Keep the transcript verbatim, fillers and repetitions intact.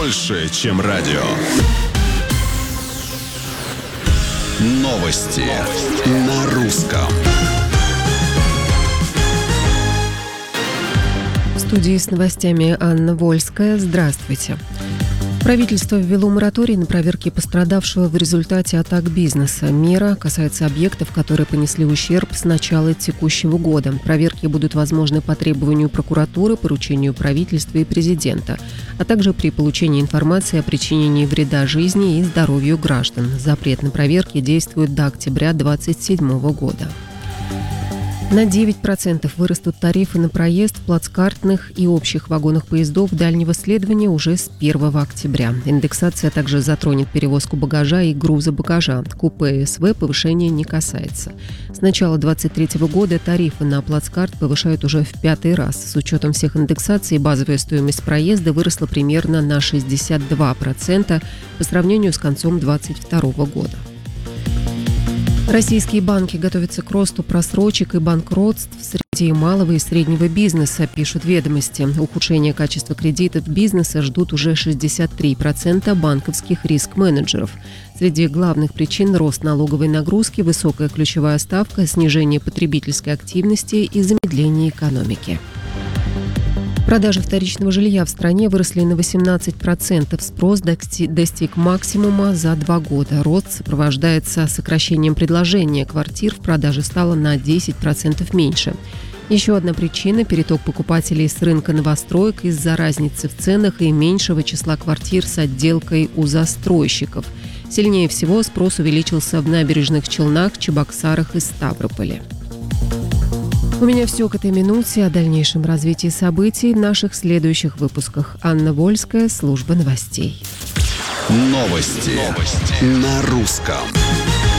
больше, чем радио. Новости, Новости. На русском. В студии с новостями Анна Вольская. Здравствуйте. Правительство ввело мораторий на проверки пострадавшего в результате атак бизнеса. Мера касается объектов, которые понесли ущерб с начала текущего года. Проверки будут возможны по требованию прокуратуры, поручению правительства и президента, а также при получении информации о причинении вреда жизни и здоровью граждан. Запрет на проверки действует до октября две тысячи двадцать седьмого года. На девять процентов вырастут тарифы на проезд в плацкартных и общих вагонах поездов дальнего следования уже с первого октября. Индексация также затронет перевозку багажа и груза багажа. Купе и СВ повышения не касается. С начала две тысячи двадцать третьего года тарифы на плацкарт повышают уже в пятый раз. С учетом всех индексаций базовая стоимость проезда выросла примерно на шестьдесят два процента по сравнению с концом две тысячи двадцать второго года. Российские банки готовятся к росту просрочек и банкротств среди малого и среднего бизнеса, пишут «Ведомости». Ухудшение качества кредитов бизнеса ждут уже шестьдесят три процента банковских риск-менеджеров. Среди главных причин – рост налоговой нагрузки, высокая ключевая ставка, снижение потребительской активности и замедление экономики. Продажи вторичного жилья в стране выросли на восемнадцать процентов. Спрос достиг максимума за два года. Рост сопровождается сокращением предложения. Квартир в продаже стало на десять процентов меньше. Еще одна причина – переток покупателей с рынка новостроек из-за разницы в ценах и меньшего числа квартир с отделкой у застройщиков. Сильнее всего спрос увеличился в Набережных Челнах, Чебоксарах и Ставрополе. У меня все к этой минуте. О дальнейшем развитии событий в наших следующих выпусках. Анна Вольская, служба новостей. Новости, Новости. На русском.